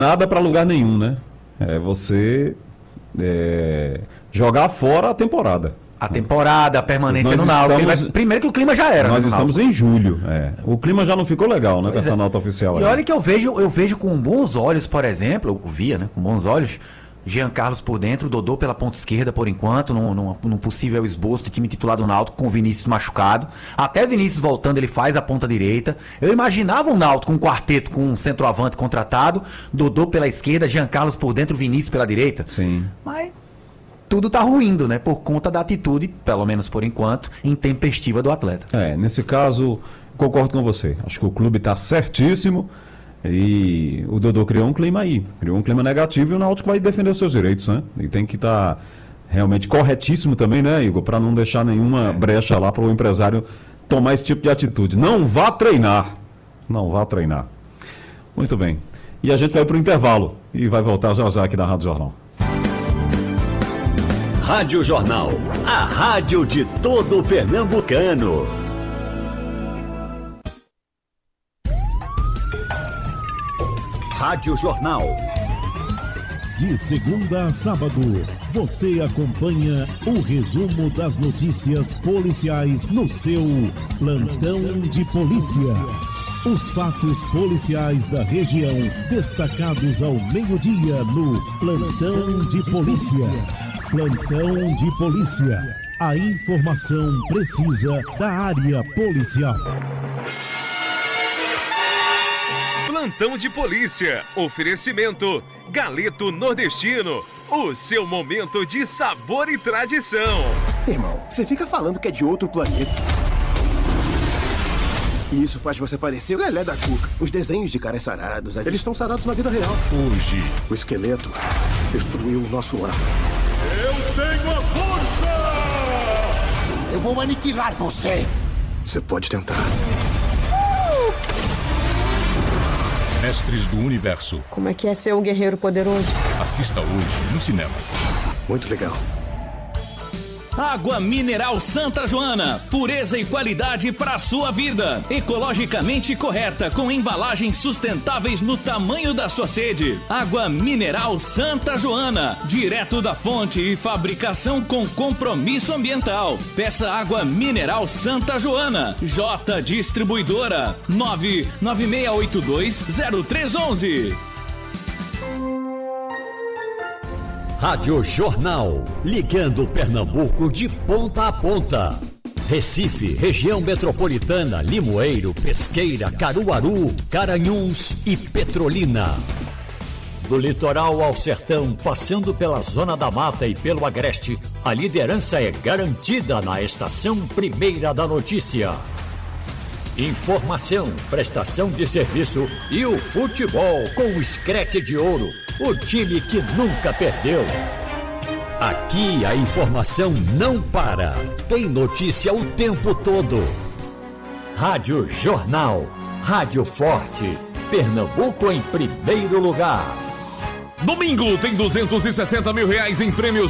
nada para lugar nenhum, né? É você jogar fora a temporada. A temporada, a permanência no Náutico. Primeiro que o clima já era. Nós estamos em julho. O clima já não ficou legal, né? Com essa nota oficial. E olha que eu vejo com bons olhos, por exemplo, eu via, né? Com bons olhos, Jean Carlos por dentro, Dodô pela ponta esquerda por enquanto, num possível esboço de time titular do Náutico com o Vinícius machucado. Até Vinícius voltando, ele faz a ponta direita. Eu imaginava um Náutico com um quarteto com um centroavante contratado, Dodô pela esquerda, Jean Carlos por dentro, Vinícius pela direita. Sim. Mas tudo tá ruindo, né? Por conta da atitude, pelo menos por enquanto, intempestiva do atleta. Nesse caso, concordo com você. Acho que o clube tá certíssimo e o Dodô criou um clima negativo e o Náutico vai defender os seus direitos, né? E tem que estar realmente corretíssimo também, né, Igor? Para não deixar nenhuma brecha lá para o empresário tomar esse tipo de atitude. Não vá treinar. Muito bem. E a gente vai para o intervalo e vai voltar já aqui da Rádio Jornal. Rádio Jornal, a rádio de todo o pernambucano. Rádio Jornal. De segunda a sábado, você acompanha o resumo das notícias policiais no seu Plantão de Polícia. Os fatos policiais da região destacados ao meio-dia no Plantão de Polícia. Plantão de Polícia. A informação precisa da área policial. Plantão de Polícia. Oferecimento Galeto Nordestino. O seu momento de sabor e tradição. Irmão, você fica falando que é de outro planeta. E isso faz você parecer o Lelé da Cuca. Os desenhos de caras sarados, eles estão sarados na vida real. Hoje, o esqueleto destruiu o nosso lar. Eu tenho a força! Eu vou aniquilar você! Você pode tentar. Mestres do Universo. Como é que é ser um guerreiro poderoso? Assista hoje nos cinemas. Muito legal. Água Mineral Santa Joana, pureza e qualidade para a sua vida. Ecologicamente correta, com embalagens sustentáveis no tamanho da sua sede. Água Mineral Santa Joana, direto da fonte e fabricação com compromisso ambiental. Peça Água Mineral Santa Joana. J Distribuidora, 996820311. Rádio Jornal, ligando Pernambuco de ponta a ponta. Recife, região metropolitana, Limoeiro, Pesqueira, Caruaru, Garanhuns e Petrolina. Do litoral ao sertão, passando pela Zona da Mata e pelo Agreste, a liderança é garantida na Estação Primeira da Notícia. Informação, prestação de serviço e o futebol com o Screte de Ouro, o time que nunca perdeu. Aqui a informação não para, tem notícia o tempo todo. Rádio Jornal, Rádio Forte, Pernambuco em primeiro lugar. Domingo tem R$260 mil em prêmios